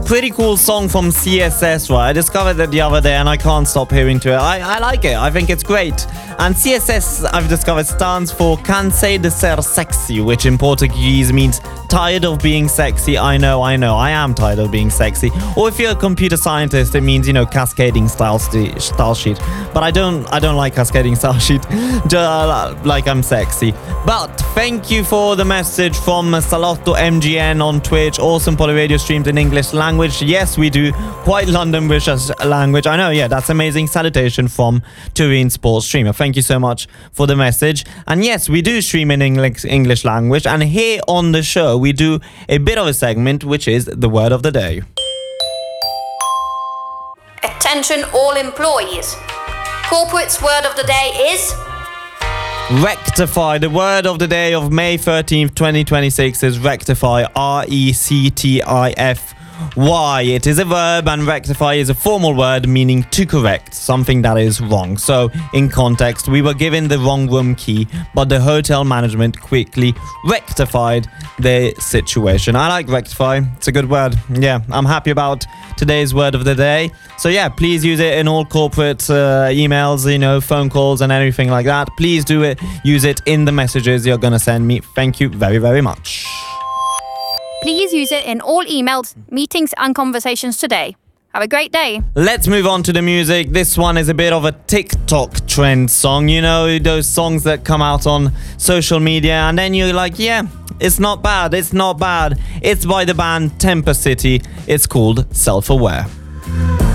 pretty cool song from CSS, right? I discovered it the other day and I can't stop hearing to it. I like it. I think it's great. And CSS, I've discovered, stands for Cansei de ser sexy, which in Portuguese means tired of being sexy. I know. I am tired of being sexy. Or if you're a computer scientist, it means, cascading style sheet. But I don't like cascading style sheet. Like I'm sexy. But thank you for the message from Salotto MGN on Twitch. Awesome Poly Radio streams in English language. Yes, we do. Quite London British language. I know, yeah, that's amazing. Salutation from Turin Sports Streamer. Thank you so much for the message. And yes, we do stream in English language. And here on the show, we do a bit of a segment, which is the word of the day. Attention all employees. Corporate's word of the day is... Rectify. The word of the day of May 13th, 2026 is rectify. R-E-C-T-I-F-Y. It is a verb, and rectify is a formal word meaning to correct something that is wrong. So, in context, we were given the wrong room key, but the hotel management quickly rectified the situation. I like rectify. It's a good word. Yeah, I'm happy about today's word of the day. So yeah, please use it in all corporate emails, phone calls and everything like that. Please do it. Use it in the messages you're going to send me. Thank you very, very much. Please use it in all emails, meetings and conversations today. Have a great day. Let's move on to the music. This one is a bit of a TikTok trend song. Those songs that come out on social media and then you're like, yeah, it's not bad. It's not bad. It's by the band Temper City. It's called Self-Aware.